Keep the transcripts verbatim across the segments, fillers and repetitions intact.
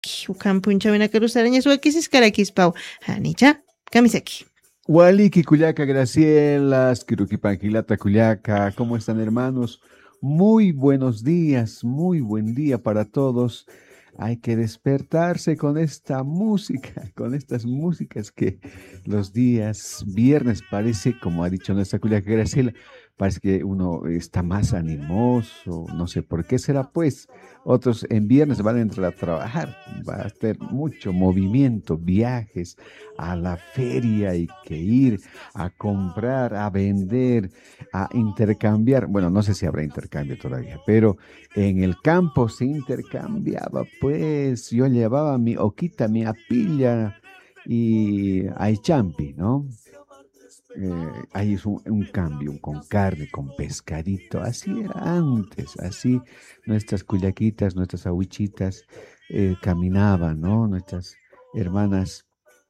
ukan punchawina karusarañas wakisis karakispaw hanicha kamisaki. Waliki Cuyaca, Gracielas, Kiruquipangilata Cuyaca, ¿cómo están, hermanos? Muy buenos días, muy buen día para todos. Hay que despertarse con esta música, con estas músicas que los días viernes parece, como ha dicho nuestra Cuyaca Graciela, parece que uno está más animoso, no sé por qué será, pues. Otros en viernes van a entrar a trabajar, va a tener mucho movimiento, viajes a la feria, hay que ir a comprar, a vender, a intercambiar. Bueno, no sé si habrá intercambio todavía, pero en el campo se intercambiaba, pues yo llevaba mi oquita, mi apilla y aychampi, ¿no? Eh, ahí es un, un cambio con carne, con pescadito, así era antes, así nuestras cuyaquitas, nuestras ahuichitas eh, caminaban, ¿no? Nuestras hermanas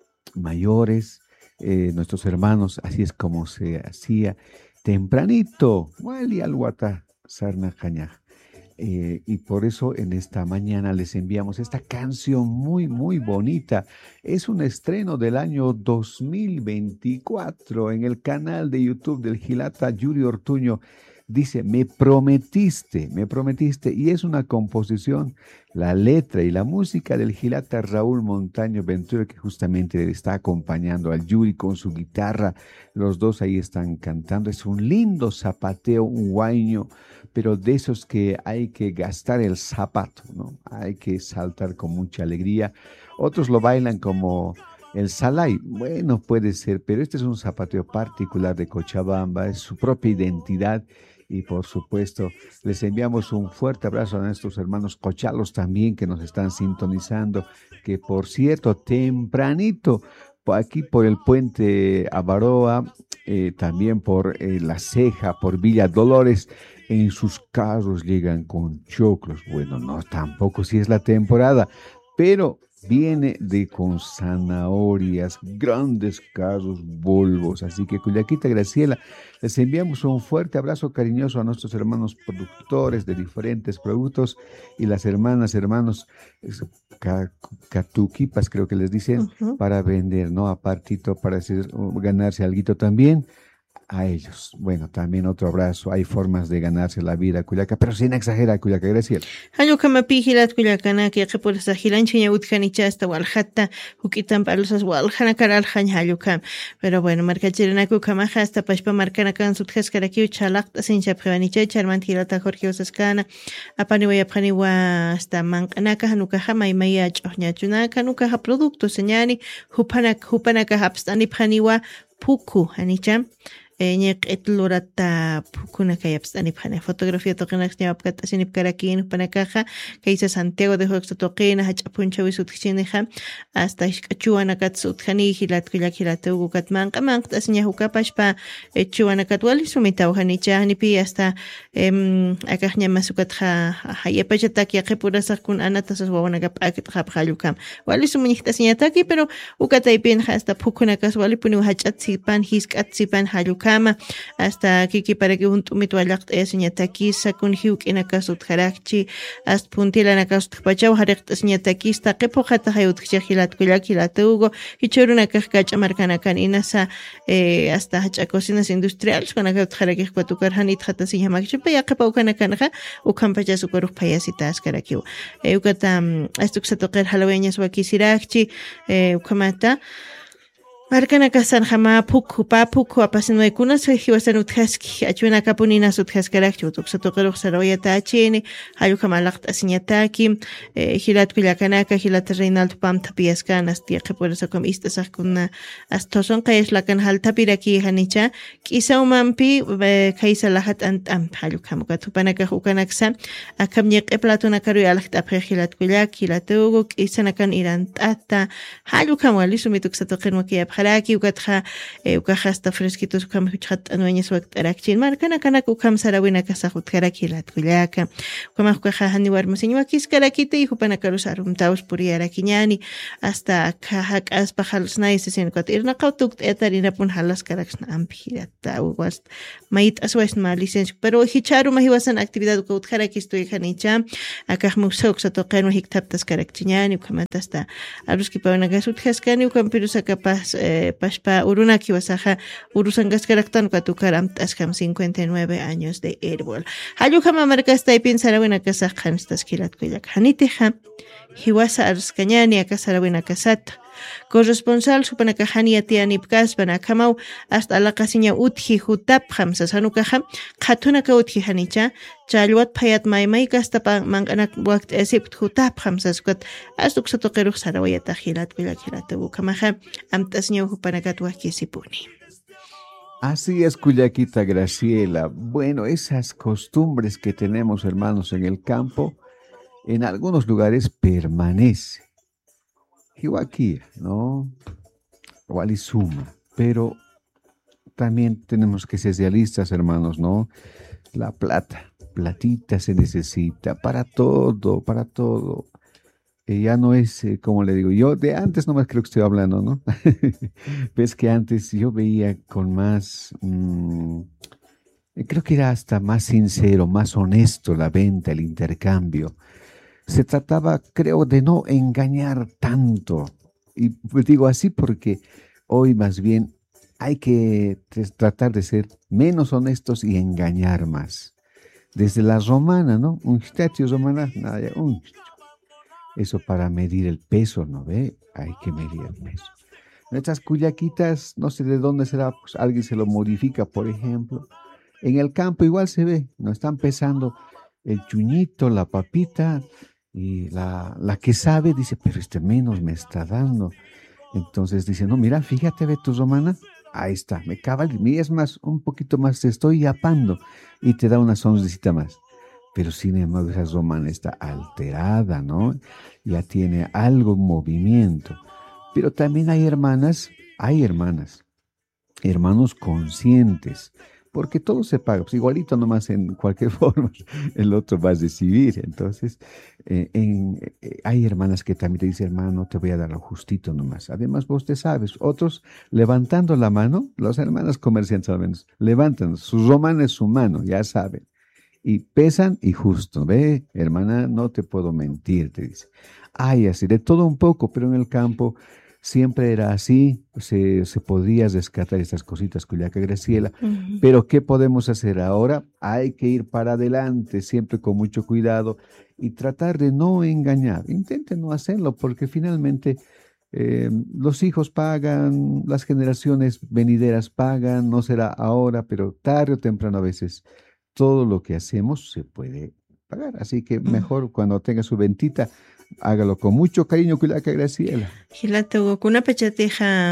mayores, eh, nuestros hermanos, así es como se hacía tempranito, wali alwata, sarna cañaj. Eh, y por eso en esta mañana les enviamos esta canción muy, muy bonita. Es un estreno del año dos mil veinticuatro en el canal de YouTube del Gilata Yuri Ortuño. Dice, me prometiste, me prometiste. Y es una composición, la letra y la música del Gilata Raúl Montaño Ventura, que justamente le está acompañando al Yuri con su guitarra. Los dos ahí están cantando. Es un lindo zapateo, un guaño, pero de esos que hay que gastar el zapato, ¿no? Hay que saltar con mucha alegría. Otros lo bailan como el salay. Bueno, puede ser, pero este es un zapateo particular de Cochabamba, es su propia identidad. Y por supuesto, les enviamos un fuerte abrazo a nuestros hermanos cochalos también que nos están sintonizando, que por cierto, tempranito, aquí por el puente Avaroa, eh, también por eh, La Ceja, por Villa Dolores, en sus carros llegan con choclos. Bueno, no, tampoco si es la temporada, pero viene de con zanahorias, grandes carros, Volvos. Así que Cuyaquita Graciela, les enviamos un fuerte abrazo cariñoso a nuestros hermanos productores de diferentes productos y las hermanas, hermanos catuquipas, creo que les dicen, uh-huh, para vender, ¿no? Apartito, para hacer, ganarse alguito también. A ellos. Bueno, también otro abrazo. Hay formas de ganarse la vida, Cuyaca, pero sin exagerar, Cuyaca, gracias. Hayo kama pihilat Cuyacana, que que por esa gilanchiña utjanicha hasta walhata, hukitan palusas walhana karal hayo kam. Pero bueno, marca chiranaku kamaja hasta pashpa marcana kan sutjas karakiu chalak, sin chapjanicha, charman hilata Jorge Osascana, apaniwa apaniwa hasta mankanaka, hanukaja, maimaya, choñachunaka, nukaja producto, señani, hupanak, hupanaka hapstani paniwa, puku, hanicha. Ñeq etlurata pukuna kayapstani phane fotografía toqenak ñawapkata sinip karakin panakaja kaisa Santiago de Joxta toqena hach'apuncha wisutjineja hasta ishk'achuanakat sutjani hilat kullak hilata ugukat manqa manqa asña hukapashpa chuanakat wali sumitaw hanicha hanipi hasta em akajña masukatja hayapachataki yaqipurasaq kun anatasas wawanakap akitqa phalukam wali sumunijta asñataki pero ukataypin hasta pukunakas wali punu hach'atsipan hisk'atsipan halukam hasta kiki para que un tumito alaqt eseñataki sakun hiuk en acaso tjarakchi hasta puntila en acaso tpachau harekt eseñataki sta kepo hata hayut khilat kulaki la tugo hichuruna kahkacha markana kan inasa eh hasta hacha cocinas industriales con acaso tjaraki kwatukar hanit hata si hamakchi pe yaqpa ukana kanha ukampacha sukaru payasitas karakiu eh ukata esto que se tocar halaweñas wakisirakchi eh ukamata Marcana kasan jama puku pa puku apasin waikuna so hiwasan uthaski achuna kapunina suthaskarak chutuk satoqeruq saroyata achini hayu kamalaqt asiñataki hilat kullakanaka hilat Reinaldo Pamta piaskan astiaqe por eso com istasaqkuna astoson qayashlakan haltapiraki hanicha k'isawmanpi kaysa lahat antam hayu kamuka tupanaka ukanaksa akamñeq eplatuna karuy alaqt apre hilat kullak hilatugu k'isanakan irant'ata hayu kamwali sumituk satoqenwaki jaraki ukatja ukaja hasta fresquitos ukam huchat anueñas wakt arakchin markana kana ukam sarawina kasa jaraki lat kullaka ukam ukaja hani warmasiñwa kiscarakite y hupana karusarum taus puri arakiñani hasta kahak aspa halsnais sen kot irna qautukt etarina pun halas karaksna ampirata uwast mait aswes ma licencia pero hicharu mahiwasan actividad ukut jaraki estoy janicha akaj musok sa toqeno hiktaptas karakchiñani ukamata hasta aruski pawana gasut haskani ukam pirusa capaz pashpa urunaki wasaja urusangas karaktan katukaram taskam cincuenta y nueve años de árbol hayujama marca está y pensar buena casa kan estas kilat kuyak haniteja hiwasa arskañani akasara buena casata corresponsal supanaka hania tiani pkasbana kamau hasta la casiña utji hutap hamsa sanukaham khatunaka utji hanicha chalwat phayat maymay kasta pa manganak waqt esipt hutap hamsa sukat astuk satoqeruq sarawayata hilat kuyak kamaha amtasña hupanaka tuakisipuni. Así es, Cuyaquita Graciela. Bueno, esas costumbres que tenemos, hermanos, en el campo, en algunos lugares permanece. Igual ¿no? Igual y suma, pero también tenemos que ser realistas, hermanos, ¿no? La plata, platita se necesita para todo, para todo. Eh, ya no es, eh, como le digo, yo de antes nomás creo que estoy hablando, ¿no? Ves que antes yo veía con más, mmm, creo que era hasta más sincero, más honesto la venta, el intercambio. Se trataba, creo, de no engañar tanto. Y pues digo así porque hoy más bien hay que tratar de ser menos honestos y engañar más. Desde la romana, ¿no? Un statio romana, nada, un eso para medir el peso, ¿no ve? Hay que medir el peso. Nuestras cuyaquitas, no sé de dónde será, pues alguien se lo modifica, por ejemplo. En el campo igual se ve, no están pesando el chuñito, la papita, y la, la que sabe dice, pero este menos me está dando. Entonces dice, no, mira, fíjate, ve tu romana, ahí está, me cabal, es más, un poquito más, te estoy yapando, y te da una sonrisita más. Pero sin embargo esa romana está alterada, ¿no? Ya tiene algo en movimiento. Pero también hay hermanas, hay hermanas, hermanos conscientes, porque todo se paga, pues igualito nomás en cualquier forma el otro va a recibir. Entonces, eh, en, eh, hay hermanas que también te dicen, hermano, te voy a dar lo justito nomás. Además, vos te sabes, otros levantando la mano, las hermanas comerciantes al menos, levantan, su romana es su mano, ya saben. Y pesan y justo, ve, hermana, no te puedo mentir, te dice. Ay, así, de todo un poco, pero en el campo siempre era así, se, se podía rescatar estas cositas, Cuyaca Graciela. Uh-huh. Pero ¿qué podemos hacer ahora? Hay que ir para adelante, siempre con mucho cuidado y tratar de no engañar. Intenten no hacerlo, porque finalmente eh, los hijos pagan, las generaciones venideras pagan, no será ahora, pero tarde o temprano a veces todo lo que hacemos se puede pagar. Así que mejor cuando tenga su ventita, hágalo con mucho cariño, Cuyaca Graciela. Hilato, con una pechateja,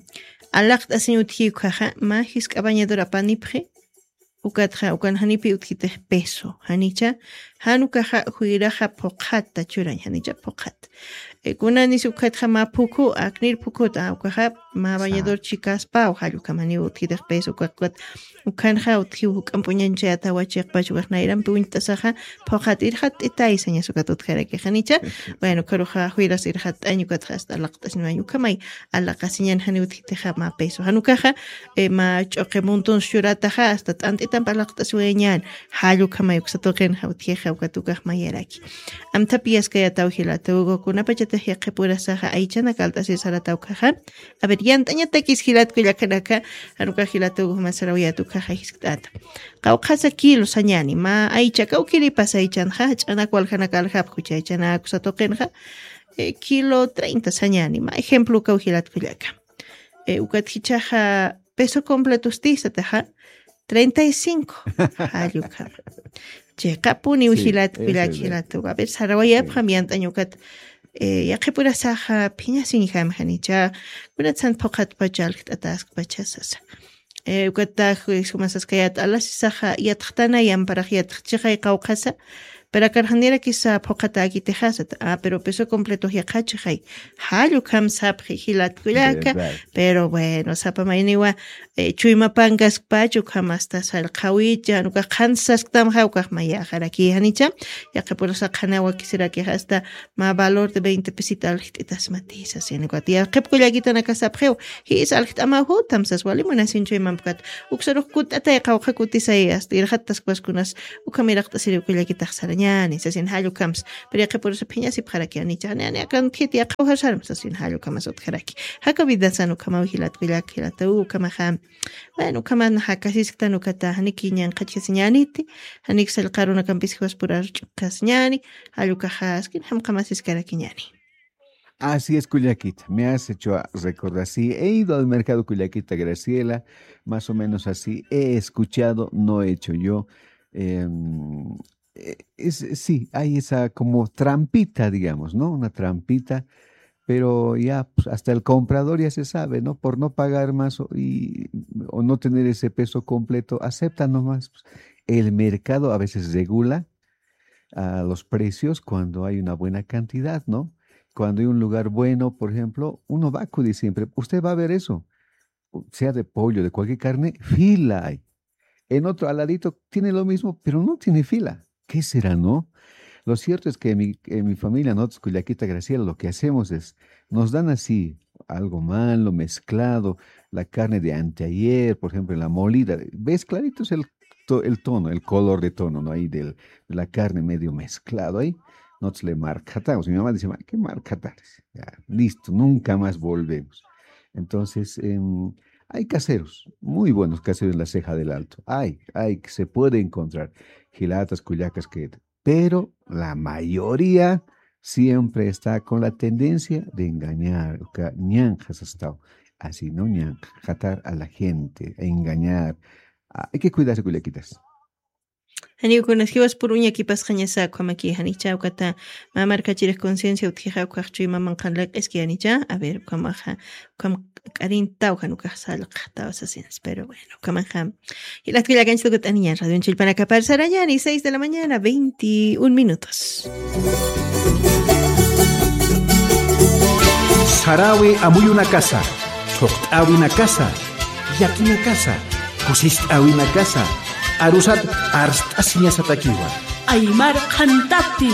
alakt asin utjiukaja, magis cabañadora panipje, ukatja, ukan hanipi utjite peso, hanicha, hanukaja, huiraja pokata churan, hanicha pokat. Kuna ni sukatja ma puku, aknir pukota, ukaja, ma bañador chicas pa, uhalu kamani utjite peso, ukakat, ukanja utjiu kampuñanche atawachek pachugajna iran puintasaja, pokat irhat itai seña sukatut jereke, hanicha, bueno, karuja huiras irhat añukatja hasta lactas no añukamay, alakasiñan hani utjiteja ma peso, hanukaja, ma choque montón shurataja hasta tantitan palactas ueñan, halu kamay uksatoken hautieja ukatukaj mayeraki. Am tapias que atauhila tugo kuna pachate que pura saja aichana kaltas y sarataukaja. A ver, yantaña tekis hilat kuyakanaka, hanuka hilatugo masarawia tukaja hiskata. Kaukasa kilo sañani, ma aicha kaukiri pasa aichanha, chana cualjanakal hapkucha, chana kusatokenja, kilo treinta sañani, ma ejemplo kauhilat kuyaka. Ukathichaja peso completo ustisataja, treinta y cinco. Hayuka. Checa puni ujilat kuyakilat, a ver, sarawaya pamianta ñukat. Ya que pura saja piña sin ham hanicha, pura san pokat pachal task pachasasa. Eh, ukata sumasas kayat alas saja yathtana yam para yatchiqa qawqasa, pero carjanera quizá pokata aquí tejasat, ah, pero peso completo ya cachai, halu kam sap hilat kuyaka, pero bueno, sapa mainiwa, eh, chuima pangas pachu kam hasta sal kawilla, nuka kansas tam hauka maya jaraki hanicha, ya que por esa canawa quisiera que hasta más valor de veinte pesitas aljitas matizas, y nuka tía, que kuyakita na kasapjeo, hi is aljitamahu tamsas wali muna sin chuima mkat, uksaro kutata ya kawka kutisayas, tirhatas kuaskunas, ukamiraqta siri kuyakita xarañani, sasin halu kams, pero ya que por esa piña si jaraki hanicha, ne akan kiti ya kawha sharm, sasin halu kamas ot jaraki, haka vidasanu kama hilat kuyak hilata u kama ham, bueno kama na hakasis tanu kata hanikiñan kachisiñaniti, hanik salqaruna kampisjuas purar chukasñani, halu kajas, kin ham kamasis karakiñani. Así es, Culiaquita, me has hecho recordar, sí, he ido al mercado Culiaquita, Graciela, más o menos así, he escuchado, no he hecho yo, eh, es, sí, hay esa como trampita, digamos, ¿no? Una trampita, pero ya pues, hasta el comprador ya se sabe, ¿no? Por no pagar más o, y, o no tener ese peso completo, acepta nomás. Pues, el mercado a veces regula a los precios cuando hay una buena cantidad, ¿no? Cuando hay un lugar bueno, por ejemplo, uno va a acudir siempre. Usted va a ver eso, sea de pollo, de cualquier carne, fila hay. En otro al ladito tiene lo mismo, pero no tiene fila. ¿Qué será, no? Lo cierto es que en mi, en mi familia, nosotros, Culiaquita, Graciela, lo que hacemos es, nos dan así algo malo, mezclado, la carne de anteayer, por ejemplo, la molida. ¿Ves? Clarito es el, el tono, el color de tono, ¿no? Ahí del, de la carne medio mezclado ahí. Nosotros le marcatamos. Mi mamá dice, ¿qué marcatar? Ya, listo, nunca más volvemos. Entonces, eh, hay caseros, muy buenos caseros en la Ceja del Alto. Hay, hay, que se puede encontrar gilatas, cuyacas, que... Pero la mayoría siempre está con la tendencia de engañar, ñanjas hasta así, ¿no? Ñanjatar a la gente, a engañar. Hay que cuidarse, Culiaquitas. Hani conocidos por uña kipas jañasa como aquí hanicha ukata mamar kachires conciencia utija ukachui maman kanlek es que hanicha a ver como ja como karin tau hanuka sal qata asasins pero bueno como ja y las que la cancha que tenía radio en Chilpana Capar Sarayani seis de la mañana veintiún minutos. Sarawi amuy una casa, toqtawi una casa, yaki una casa, kusist una casa. Arusat arstasiña satakiwa. Aymar Khantati.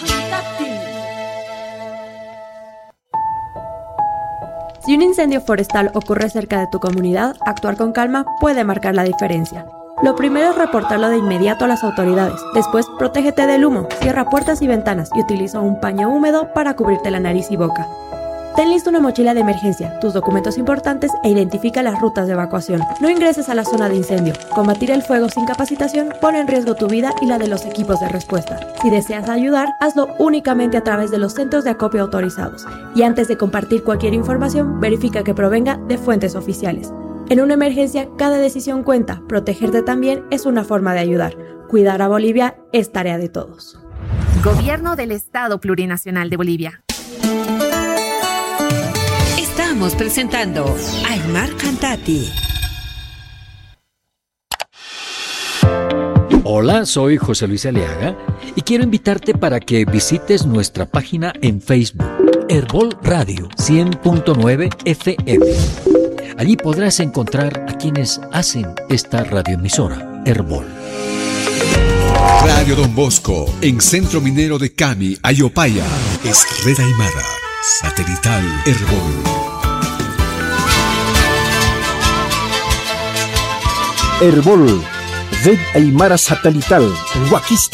Si un incendio forestal ocurre cerca de tu comunidad, actuar con calma puede marcar la diferencia. Lo primero es reportarlo de inmediato a las autoridades. Después, protégete del humo, cierra puertas y ventanas y utiliza un paño húmedo para cubrirte la nariz y boca. Ten lista una mochila de emergencia, tus documentos importantes e identifica las rutas de evacuación. No ingreses a la zona de incendio. Combatir el fuego sin capacitación pone en riesgo tu vida y la de los equipos de respuesta. Si deseas ayudar, hazlo únicamente a través de los centros de acopio autorizados. Y antes de compartir cualquier información, verifica que provenga de fuentes oficiales. En una emergencia, cada decisión cuenta. Protegerte también es una forma de ayudar. Cuidar a Bolivia es tarea de todos. Gobierno del Estado Plurinacional de Bolivia. Estamos presentando Aymar Khantati. Hola, soy José Luis Aliaga y quiero invitarte para que visites nuestra página en Facebook, Herbol Radio cien punto nueve F M. Allí podrás encontrar a quienes hacen esta radioemisora, Herbol. Radio Don Bosco, en Centro Minero de Cami, Ayopaya, es Red Aymara, satelital Herbol. Herbol, Red Aymara Satelital, Huaquista.